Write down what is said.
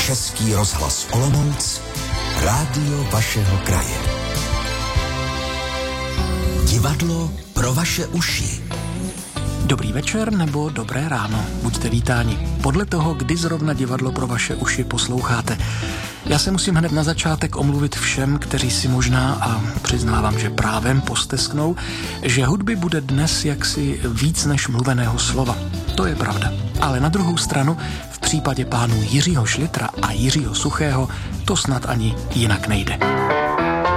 Český rozhlas Olomouc, rádio vašeho kraje. Divadlo pro vaše uši. Dobrý večer nebo dobré ráno, buďte vítáni. Podle toho, kdy zrovna divadlo pro vaše uši posloucháte. Já se musím hned na začátek omluvit všem, kteří si možná, a přiznávám, že právem postesknou, že hudby bude dnes jaksi víc než mluveného slova. To je pravda. Ale na druhou stranu, v případě pánů Jiřího Šlitra a Jiřího Suchého, to snad ani jinak nejde.